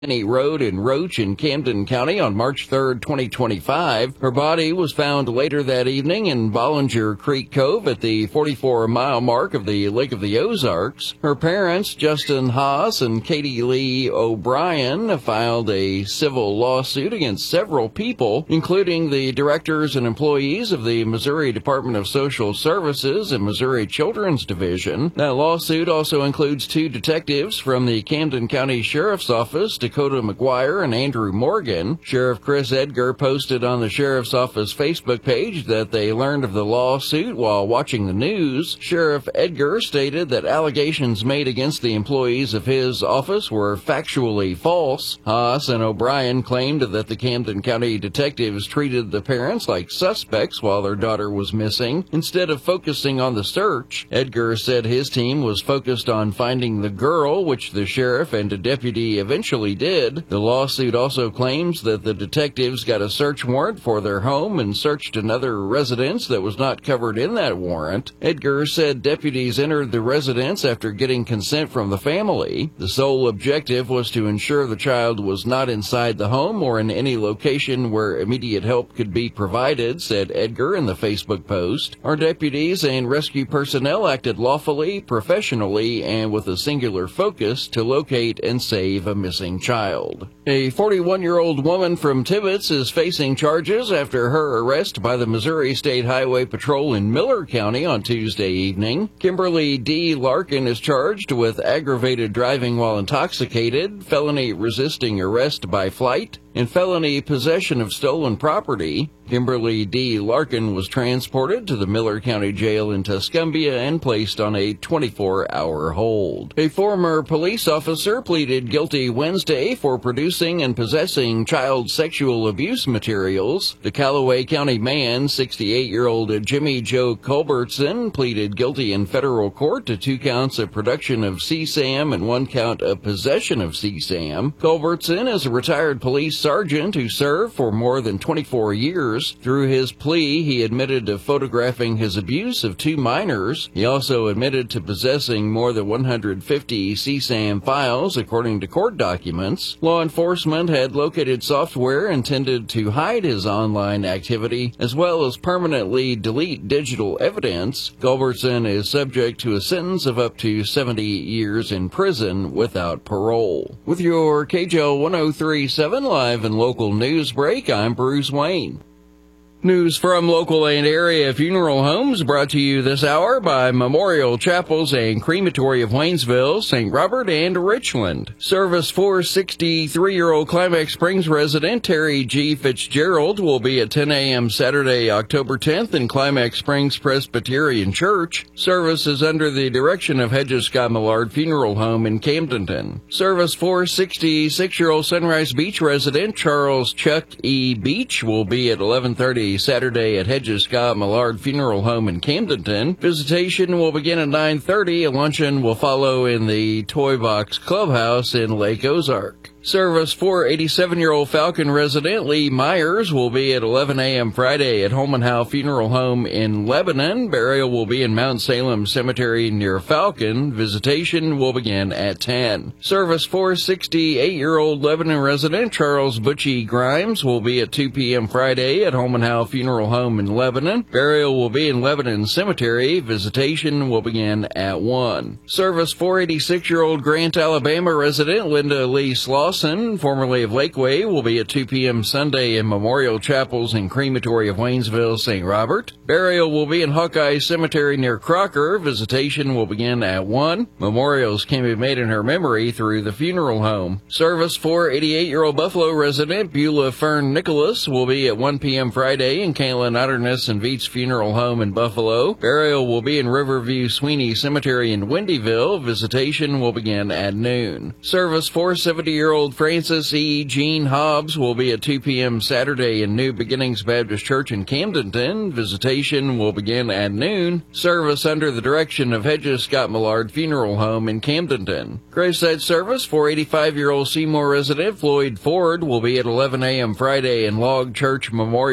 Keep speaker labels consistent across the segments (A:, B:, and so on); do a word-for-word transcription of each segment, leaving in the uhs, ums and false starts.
A: Road in Roach in Camden County on March third, twenty twenty-five. Her body was found later that evening in Bollinger Creek Cove at the forty-four mile mark of the Lake of the Ozarks. Her parents, Justin Haas and Katie Lee O'Brien, filed a civil lawsuit against several people, including the directors and employees of the Missouri Department of Social Services and Missouri Children's Division. That lawsuit also includes two detectives from the Camden County Sheriff's Office, Dakota McGuire and Andrew Morgan. Sheriff Chris Edgar posted on the Sheriff's Office Facebook page that they learned of the lawsuit while watching the news. Sheriff Edgar stated that allegations made against the employees of his office were factually false. Haas and O'Brien claimed that the Camden County detectives treated the parents like suspects while their daughter was missing, instead of focusing on the search. Edgar said his team was focused on finding the girl, which the sheriff and a deputy eventually did. The lawsuit also claims that the detectives got a search warrant for their home and searched another residence that was not covered in that warrant. Edgar said deputies entered the residence after getting consent from the family. The sole objective was to ensure the child was not inside the home or in any location where immediate help could be provided, said Edgar in the Facebook post. Our deputies and rescue personnel acted lawfully, professionally, and with a singular focus to locate and save a missing child. Child. A forty-one-year-old woman from Tibbetts is facing charges after her arrest by the Missouri State Highway Patrol in Miller County on Tuesday evening. Kimberly D. Larkin is charged with aggravated driving while intoxicated, felony resisting arrest by flight, and felony possession of stolen property. Kimberly D. Larkin was transported to the Miller County Jail in Tuscumbia and placed on a twenty-four hour hold. A former police officer pleaded guilty Wednesday for producing and possessing child sexual abuse materials. The Callaway County man, sixty-eight-year-old Jimmy Joe Culbertson, pleaded guilty in federal court to two counts of production of C SAM and one count of possession of C SAM. Culbertson is a retired police sergeant who served for more than twenty-four years. Through his plea, he admitted to photographing his abuse of two minors. He also admitted to possessing more than one hundred fifty C SAM files, according to court documents. Law enforcement had located software intended to hide his online activity, as well as permanently delete digital evidence. Culbertson is subject to a sentence of up to seventy years in prison without parole. With your K J L one oh three point seven live and local news break, I'm Bruce Wayne. News from local and area funeral homes brought to you this hour by Memorial Chapels and Crematory of Waynesville, Saint Robert, and Richland. Service for sixty-three-year-old Climax Springs resident Terry G. Fitzgerald will be at ten a.m. Saturday, October tenth in Climax Springs Presbyterian Church. Service is under the direction of Hedges Scott Millard Funeral Home in Camdenton. Service for sixty-six-year-old Sunrise Beach resident Charles Chuck E. Beach will be at eleven thirty Saturday at Hedges Scott Millard Funeral Home in Camdenton. Visitation will begin at nine thirty. A luncheon will follow in the Toy Box Clubhouse in Lake Ozark. Service for eighty-seven-year-old Falcon resident Lee Myers will be at eleven a.m. Friday at Holmanhow Funeral Home in Lebanon. Burial will be in Mount Salem Cemetery near Falcon. Visitation will begin at ten. Service for sixty-eight-year-old Lebanon resident Charles Butchie Grimes will be at two p.m. Friday at Holmanhow Funeral Home in Lebanon. Burial will be in Lebanon Cemetery. Visitation will begin at one. Service for eighty-six-year-old Grant, Alabama resident Linda Lee Sloss, formerly of Lakeway, will be at two p.m. Sunday in Memorial Chapels and Crematory of Waynesville, Saint Robert. Burial will be in Hawkeye Cemetery near Crocker. Visitation will begin at one. Memorials can be made in her memory through the funeral home. Service for eighty-eight-year-old Buffalo resident Beulah Fern Nicholas will be at one p.m. Friday in Kaylin Otterness and Veets Funeral Home in Buffalo. Burial will be in Riverview Sweeney Cemetery in Wendyville. Visitation will begin at noon. Service for seventy-year-old Francis E. Jean Hobbs will be at two p.m. Saturday in New Beginnings Baptist Church in Camdenton. Visitation will begin at noon. Service under the direction of Hedges Scott Millard Funeral Home in Camdenton. Graveside service for eighty-five-year-old Seymour resident Floyd Ford will be at eleven a.m. Friday in Log Church Memorial Garden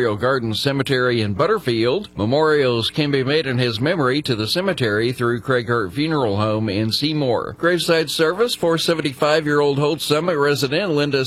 A: Garden Cemetery in Butterfield. Memorials can be made in his memory to the cemetery through Craig Hart Funeral Home in Seymour. Graveside service for seventy-five-year-old Holt Summit resident Linda